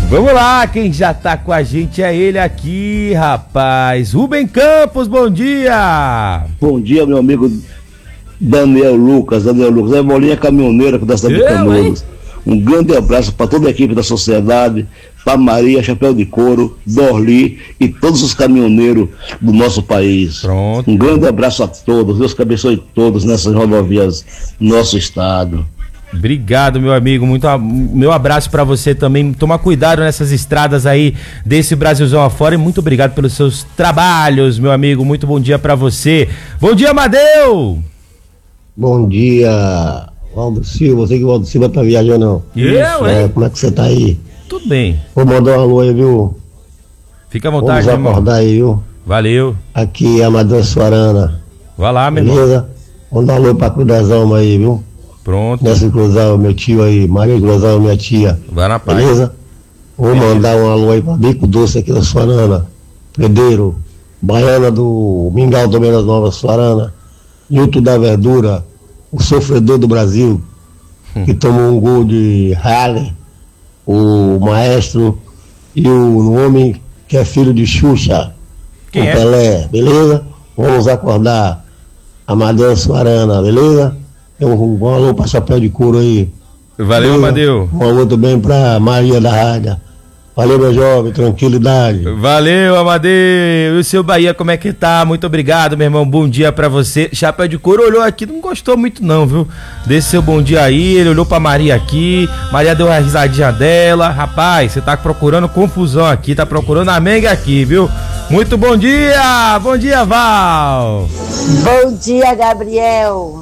Vamos lá, quem já tá com a gente é ele aqui, rapaz. Rubem Campos, bom dia! Bom dia, meu amigo Daniel Lucas. É Bolinha Caminhoneira da cidade de Canudos. Um grande abraço para toda a equipe da sociedade, para Maria, Chapéu de Couro, Dorli e todos os caminhoneiros do nosso país. Pronto. Um grande abraço a todos, Deus que abençoe todos nessas rodovias do nosso estado. Obrigado, meu amigo, meu abraço pra você também. Toma cuidado nessas estradas aí desse Brasilzão afora e muito obrigado pelos seus trabalhos, meu amigo. Muito bom dia pra você. Bom dia, Amadeu! Bom dia, Valdo Silva. Eu sei que o Valdo Silva tá viajando, não. Como é que você tá aí? Tudo bem. Vou mandar um alô aí, viu? Fica à vontade, vamos irmão. acordar aí, viu? Valeu. Aqui é Amadeu Suarana. Vai lá, meu irmão. Beleza? Vamos dar um alô pra Cruzão aí, viu? Pronto. Nessa Cruzão, meu tio aí, Maria Cruzão, minha tia. Vai na paz. Beleza? Vou mandar um alô aí pra Bico Doce aqui da Suarana. Pedreiro, Baiana do Mingau também das Novas Suarana. Nilton da Verdura, o sofredor do Brasil, que tomou um gol de Halle, o maestro e o homem que é filho de Xuxa, o Pelé, beleza? Vamos acordar Amadeu Suarana, beleza? Um alô pra Chapéu de Couro aí. Valeu, Amadeu. Um alô também pra Maria da Rádio. Valeu, meu jovem, tranquilidade. Valeu, Amadeu. E o seu Bahia, como é que tá? Muito obrigado, meu irmão. Bom dia pra você. Chapéu de Couro olhou aqui, não gostou muito não, viu? Desse seu bom dia aí, ele olhou pra Maria aqui. Maria deu uma risadinha dela. Rapaz, você tá procurando confusão aqui, tá procurando a menga aqui, viu? Muito bom dia! Bom dia, Val! Bom dia, Gabriel.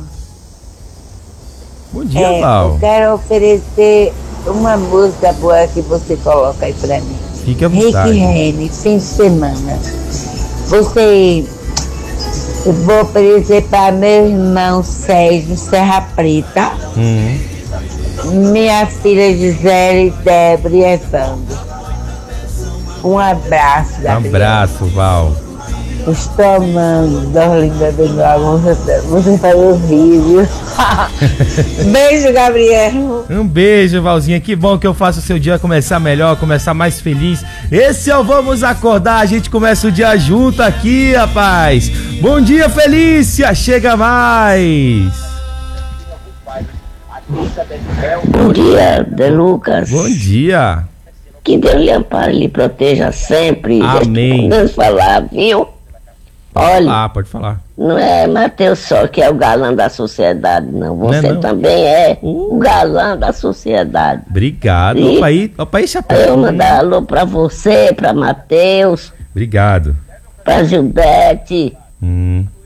Bom dia, Val. Eu quero oferecer uma música boa que você coloca aí pra mim. Fique à vontade. Rick Renner, fim de semana. Eu vou oferecer para meu irmão Sérgio Serra Preta, minha filha Gisele, Débora e Evandro. Um abraço, Gabriel. Um abraço, Val. Estou amando, Dorlinda do meu amor, você faz o vídeo. Beijo, Gabriel. Um beijo, Valzinha. Que bom que eu faço o seu dia começar melhor, começar mais feliz. Esse é o Vamos Acordar. A gente começa o dia junto aqui, rapaz. Bom dia, Felícia. Chega mais. Bom dia, De Lucas. Bom dia. Que Deus lhe ampare e lhe proteja sempre. Amém. Deus falar, viu? Olha, pode falar. Não é Matheus só que é o galã da sociedade, não. Você não. Também é o galã da sociedade. Obrigado. Opa aí, Chapéu. Eu mandar alô pra você, pra Matheus. Obrigado. Pra Gilberte.